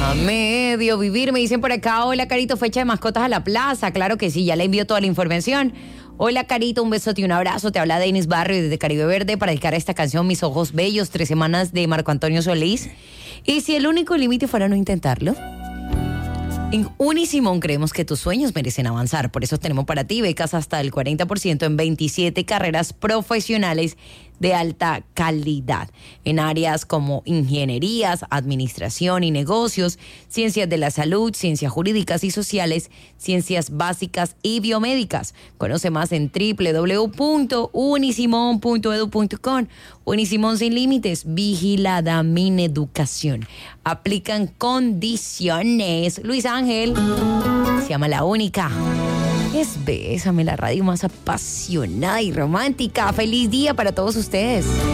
A medio vivir, me dicen por acá, hola Carito, fecha de mascotas a la plaza. Claro que sí, ya le envío toda la información. Hola Carito, un besote y un abrazo. Te habla Denis Barrio desde Caribe Verde para dedicar a esta canción Mis Ojos Bellos, 3 semanas de Marco Antonio Solís. Y si el único límite fuera no intentarlo. En Unisimón creemos que tus sueños merecen avanzar. Por eso tenemos para ti becas hasta el 40% en 27 carreras profesionales de alta calidad en áreas como ingenierías, administración y negocios, ciencias de la salud, ciencias jurídicas y sociales, ciencias básicas y biomédicas. Conoce más en www.unisimon.edu.com. Unisimón sin límites, vigilada Mineducación. Aplican condiciones. Luis Ángel se llama La Única. Es Bésame, la radio más apasionada y romántica. Feliz día para todos ustedes.